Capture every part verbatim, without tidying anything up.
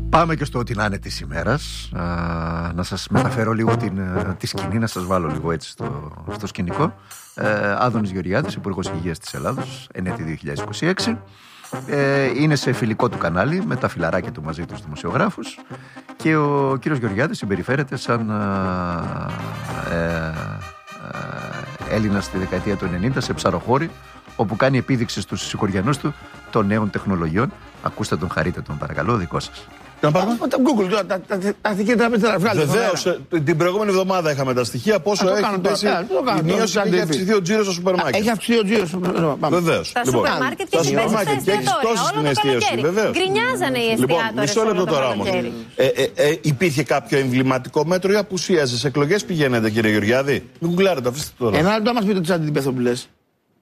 Πάμε και στο ό,τι να είναι της ημέρας. Α, να σας μεταφέρω λίγο την, τη σκηνή, να σας βάλω λίγο έτσι στο, στο σκηνικό. ε, Άδωνης Γεωργιάδης, Υπουργός Υγείας της Ελλάδος, ενέτη δύο χιλιάδες είκοσι έξι. ε, Είναι σε φιλικό του κανάλι με τα φιλαράκια του μαζί τους δημοσιογράφους. Και ο κύριος Γεωργιάδης συμπεριφέρεται σαν ε, ε, ε, Έλληνας στη δεκαετία του ενενήντα σε ψαροχώρι, όπου κάνει επίδειξη στους συγχωριανούς του των νέων τεχνολογιών. Ακούστε τον, χαρείτε τον παρακαλώ, δικό σας. Να πάρουμε τα Google, τα στοιχεία τα πείτε να βγάλετε. Βεβαίως, την προηγούμενη εβδομάδα είχαμε τα στοιχεία. Πόσο έχει πέσει η μείωση και έχει αυξηθεί ο τζίρος στο σούπερ μάρκετ. Έχει αυξηθεί ο τζίρος στο σούπερ μάρκετ. Βεβαίως. Στα σούπερ μάρκετ και έχει πέσει στα εστιατόρια. Όλο το καλοκαίρι. Γκρινιάζανε οι εστιατόρες. Λοιπόν, μισό λεπτό τώρα όμως. Υπήρχε κάποιο εμβληματικό μέτρο ή απουσίαζε? Σε εκλογές πηγαίνετε, κύριε Γεωργιάδη? Μην γκουγκλάρετε, αφήστε τώρα. Ένα λεπτό μας πει το τσάτι την πέθο που λες.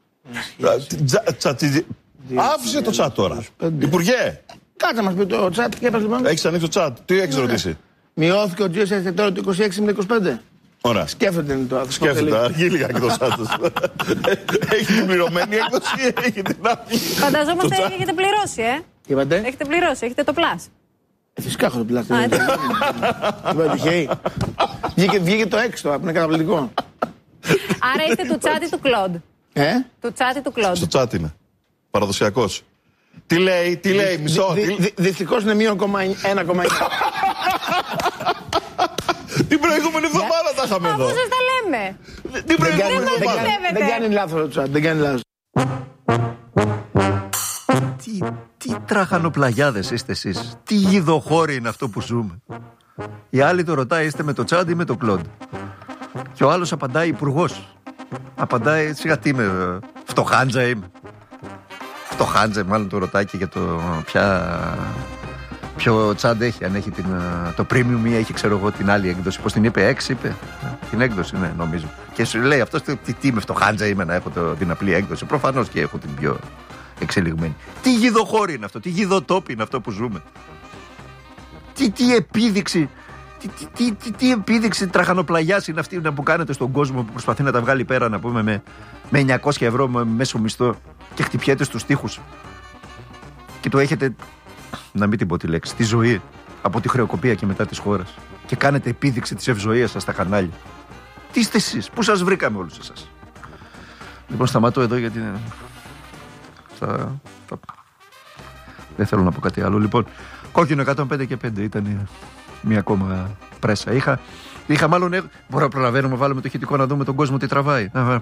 Άφησε το τσάτ τώρα. Υπουργέ. Κάτσε μας πει το τσάτ και έπαιζε λοιπόν. Έχεις ανοίξει το τσάτ. Τι έχεις ρωτήσει? Μειώθηκε ο τζίρος εστιατόριων το είκοσι έξι με είκοσι πέντε. Ωραία. Σκέφτεται είναι το. Σκέφτεται. Αργεί λίγα και το τσάτ. Έχει την πληρωμένη έκδοση ή έχει την άδεια? Φανταζόμαστε έχετε πληρώσει, ε. Είπατε. Έχετε πληρώσει, έχετε το πλάς. Φυσικά έχω το πλάς. Δεν τυχαίει. Βγήκε το έξω, που είναι καταπληκτικό. Άρα είστε του τσάτι του Κλοντ. Ε? Του τσάτι του Κλοντ. Στο τσάτ είναι. Παραδοσιακός. Τι λέει, τι λέει, μισό. Δυστυχώς είναι μείον ένα κόμμα εννιά. Την προηγούμενη εβδομάδα τα είχαμε εδώ. Αφού σας τα λέμε. Την προηγούμενη εβδομάδα. Δεν κάνει λάθος το τσάτ, δεν κάνει λάθος. Τι, τι τραχανοπλαγιάδες είστε εσείς? Τι γιδοχώρη είναι αυτό που ζούμε? Η άλλη το ρωτάει, είστε με το τσάντ ή με το Κλοντ? Και ο άλλος απαντάει, υπουργός. Απαντάει, σιγά τι είμαι, φτωχάντζα είμαι. Φτωχάντζα, μάλλον το ρωτάει και για το ποια, ποιο τσάντ έχει. Αν έχει την, το premium ή έχει, ξέρω εγώ, την άλλη έκδοση. Πώς την είπε, έξι είπε. Την έκδοση, ναι, νομίζω. Και σου λέει αυτός, τι, τι είμαι, φτωχάντζα είμαι να έχω το, την απλή έκδοση. Προφανώς και έχω την πιο εξελιγμένη. Τι γιδοχώρη είναι αυτό, τι γιδοτόπι είναι αυτό που ζούμε? Τι, τι επίδειξη, τι, τι, τι, τι, τι επίδειξη τραχανοπλαγιάς είναι αυτή που κάνετε στον κόσμο που προσπαθεί να τα βγάλει πέρα, να πούμε, με, με εννιακόσια ευρώ με μέσο μισθό και χτυπιέται στους τοίχους και το έχετε, να μην την πω τη λέξη, τη ζωή από τη χρεοκοπία και μετά της χώρας και κάνετε επίδειξη της ευζοίας σας στα κανάλια. Τι είστε εσείς, πού σας βρήκαμε όλους εσάς? Λοιπόν, σταματώ εδώ γιατί θα... Θα... δεν θέλω να πω κάτι άλλο. Λοιπόν, κόκκινο εκατόν πέντε και πέντε ήταν μία ακόμα πρέσα. Είχα, είχα μάλλον. Μπορώ να προλαβαίνουμε, βάλουμε το ηχητικό να δούμε τον κόσμο τι τραβάει.